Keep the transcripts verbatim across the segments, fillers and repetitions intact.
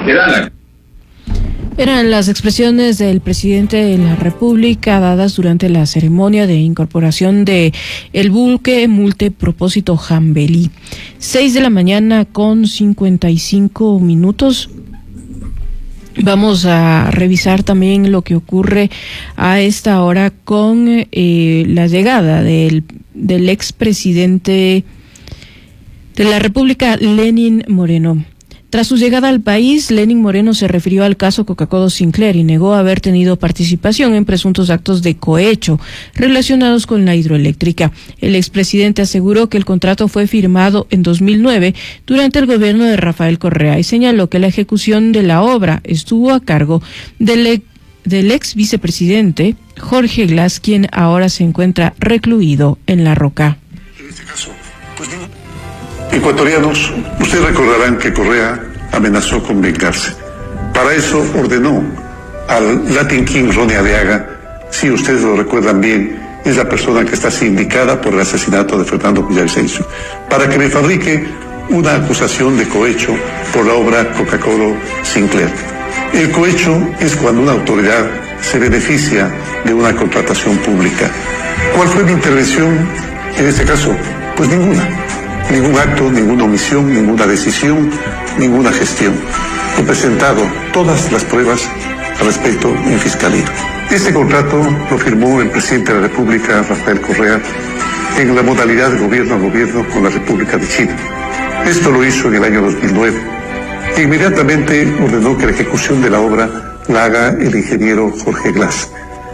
será. Eran las expresiones del presidente de la República dadas durante la ceremonia de incorporación de el buque multipropósito Jambelí. Seis de la mañana con cincuenta y cinco minutos. Vamos a revisar también lo que ocurre a esta hora con eh, la llegada del, del expresidente de la República, Lenín Moreno. Tras su llegada al país, Lenín Moreno se refirió al caso Coca-Cola Sinclair y negó haber tenido participación en presuntos actos de cohecho relacionados con la hidroeléctrica. El expresidente aseguró que el contrato fue firmado en dos mil nueve durante el gobierno de Rafael Correa y señaló que la ejecución de la obra estuvo a cargo del, del ex vicepresidente Jorge Glass, quien ahora se encuentra recluido en La Roca. En este caso, pues ecuatorianos, ustedes recordarán que Correa amenazó con vengarse. Para eso ordenó al Latin King Ronnie Arriaga, si ustedes lo recuerdan bien, es la persona que está sindicada por el asesinato de Fernando Villavicencio, para que me fabrique una acusación de cohecho por la obra Coca-Cola Sinclair. El cohecho es cuando una autoridad se beneficia de una contratación pública. ¿Cuál fue mi intervención en este caso? Pues ninguna. Ningún acto, ninguna omisión, ninguna decisión, ninguna gestión. He presentado todas las pruebas al respecto en Fiscalía. Este contrato lo firmó el presidente de la República, Rafael Correa, en la modalidad de gobierno a gobierno con la República de Chile. Esto lo hizo en el año dos mil nueve. E inmediatamente ordenó que la ejecución de la obra la haga el ingeniero Jorge Glass.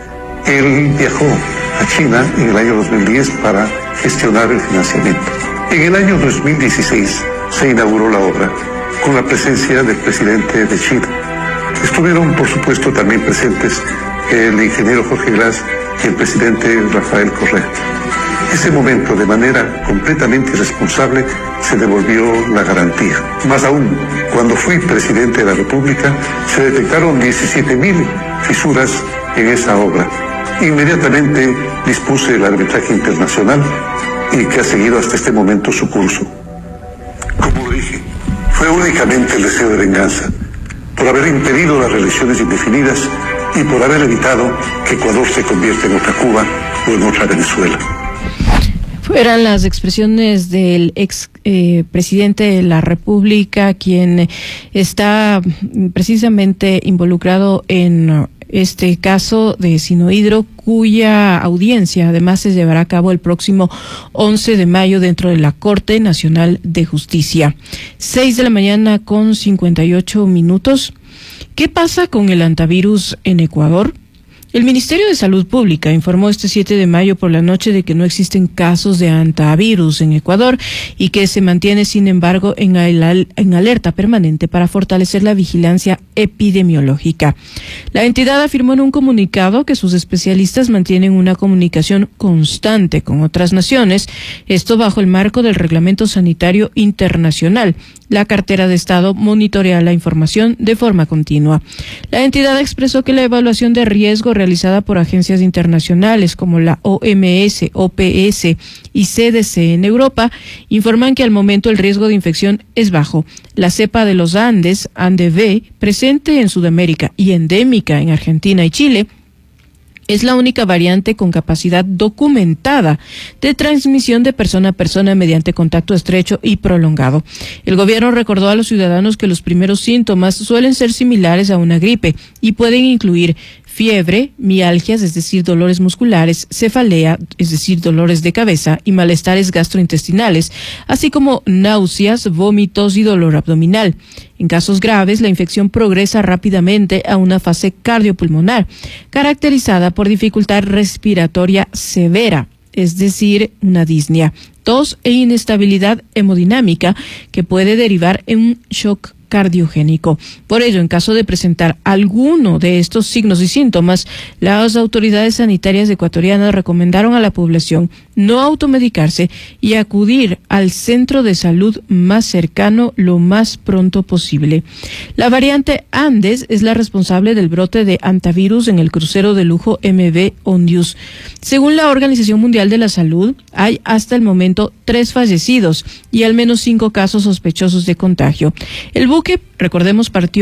Él viajó a China en el año dos mil diez para gestionar el financiamiento. En el año dos mil dieciséis se inauguró la obra con la presencia del presidente de Chile. Estuvieron, por supuesto, también presentes el ingeniero Jorge Glass y el presidente Rafael Correa. Ese momento, de manera completamente irresponsable, se devolvió la garantía. Más aún, cuando fui presidente de la República, se detectaron diecisiete mil fisuras en esa obra. Inmediatamente dispuse el arbitraje internacional y que ha seguido hasta este momento su curso. Como lo dije, fue únicamente el deseo de venganza, por haber impedido las reelecciones indefinidas y por haber evitado que Ecuador se convierta en otra Cuba o en otra Venezuela. Fueran las expresiones del ex eh, presidente de la República, quien está precisamente involucrado en este caso de Sinohidro, cuya audiencia además se llevará a cabo el próximo once de mayo dentro de la Corte Nacional de Justicia. Seis de la mañana con cincuenta y ocho minutos. ¿Qué pasa con el antivirus en Ecuador? El Ministerio de Salud Pública informó este siete de mayo por la noche de que no existen casos de hantavirus en Ecuador y que se mantiene, sin embargo, en, el, en alerta permanente para fortalecer la vigilancia epidemiológica. La entidad afirmó en un comunicado que sus especialistas mantienen una comunicación constante con otras naciones, esto bajo el marco del Reglamento Sanitario Internacional. La cartera de Estado monitorea la información de forma continua. La entidad expresó que la evaluación de riesgo realizada por agencias internacionales como la O M S, O P S y C D C en Europa informan que al momento el riesgo de infección es bajo. La cepa de los Andes, Ande B, presente en Sudamérica y endémica en Argentina y Chile, es la única variante con capacidad documentada de transmisión de persona a persona mediante contacto estrecho y prolongado. El gobierno recordó a los ciudadanos que los primeros síntomas suelen ser similares a una gripe y pueden incluir fiebre, mialgias, es decir, dolores musculares, cefalea, es decir, dolores de cabeza y malestares gastrointestinales, así como náuseas, vómitos y dolor abdominal. En casos graves, la infección progresa rápidamente a una fase cardiopulmonar, caracterizada por dificultad respiratoria severa, es decir, una disnea, tos e inestabilidad hemodinámica que puede derivar en un shock cardiogénico. Por ello, en caso de presentar alguno de estos signos y síntomas, las autoridades sanitarias ecuatorianas recomendaron a la población no automedicarse y acudir al centro de salud más cercano lo más pronto posible. La variante Andes es la responsable del brote de hantavirus en el crucero de lujo M V Ondius. Según la Organización Mundial de la Salud, hay hasta el momento tres fallecidos y al menos cinco casos sospechosos de contagio. El buque, recordemos, partió